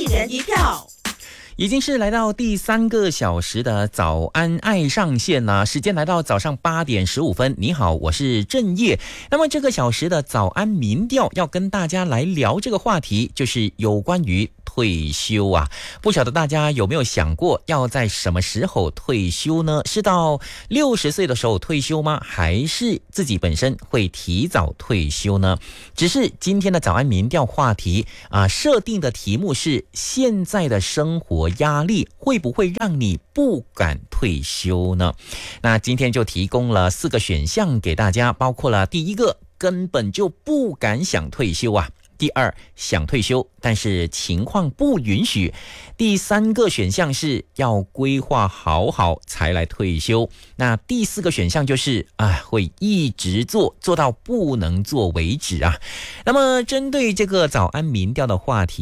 人一票。 已经是来到第3个小时的早安爱上线了，时间来到早上8点15分。你好，我是郑业。那么这个小时的早安民调要跟大家来聊这个话题，就是有关于退休啊。不晓得大家有没有想过要在什么时候退休呢？是到60岁的时候退休吗？还是自己本身会提早退休呢？只是今天的早安民调话题设定的题目是现在的生活压力会不会让你不敢退休呢？那今天就提供了4个选项给大家，包括了第一个，根本就不敢想退休啊；第二，想退休但是情况不允许；第3个选项是要规划好好才来退休；那第4个选项就是会一直做到不能做为止啊。那么针对这个早安民调的话题